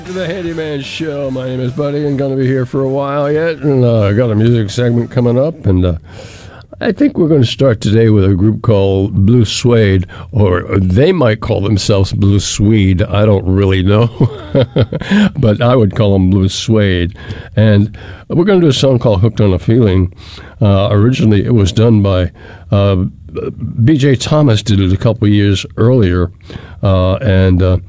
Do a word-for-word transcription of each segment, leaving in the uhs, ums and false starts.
To the Handyman Show. My name is Buddy, and going to be here for a while yet. And uh, I got a music segment coming up, and uh, I think we're going to start today with a group called Blue Suede, or they might call themselves Blue Swede. I don't really know, but I would call them Blue Suede. And we're going to do a song called "Hooked on a Feeling." Uh, originally, it was done by uh, B J Thomas. Did it a couple of years earlier, uh, and. Uh,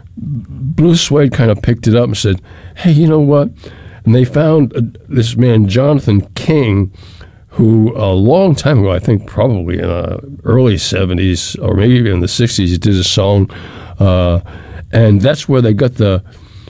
Blue Suede kind of picked it up and said, hey, you know what? And they found uh, this man, Jonathan King, who a long time ago, I think probably in the early seventies or maybe even in the sixties, he did a song. Uh, and that's where they got the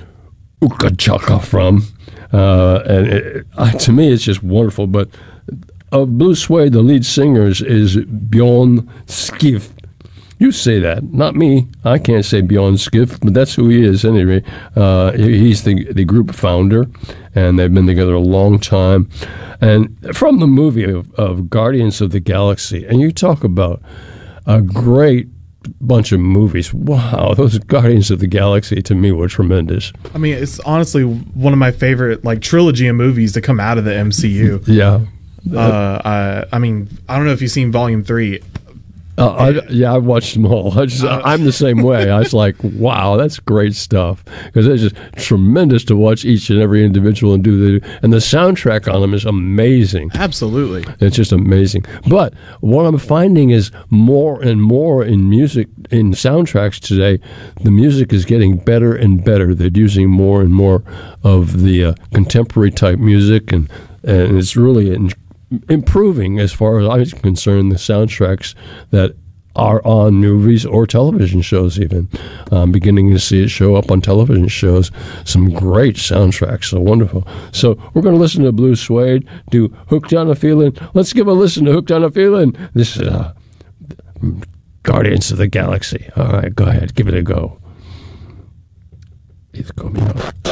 Uka Chaka from. Uh, and it, uh, to me, it's just wonderful. But of Blue Suede, the lead singers is Bjorn Skif. You say that, not me. I can't say Bjorn Skif, but that's who he is anyway. Uh, he's the the group founder, and they've been together a long time. And from the movie of, of Guardians of the Galaxy, and you talk about a great bunch of movies. Wow, those Guardians of the Galaxy to me were tremendous. I mean, it's honestly one of my favorite like trilogy of movies to come out of the M C U. Yeah. Uh, I, I mean, I don't know if you've seen Volume Three. Uh, I, yeah, I watched them all. I just, I'm the same way. I was like, wow, that's great stuff. Because it's just tremendous to watch each and every individual and do the, and the soundtrack on them is amazing. Absolutely. It's just amazing. But what I'm finding is more and more in music, in soundtracks today, the music is getting better and better. They're using more and more of the uh, contemporary type music, and, and it's really in, improving, as far as I'm concerned, the soundtracks that are on movies or television shows even. I'm beginning to see it show up on television shows. Some great soundtracks, so wonderful. So we're going to listen to Blue Suede do Hooked on a Feeling. Let's give a listen to Hooked on a Feeling. This is uh, Guardians of the Galaxy. All right, go ahead, give it a go. It's coming up.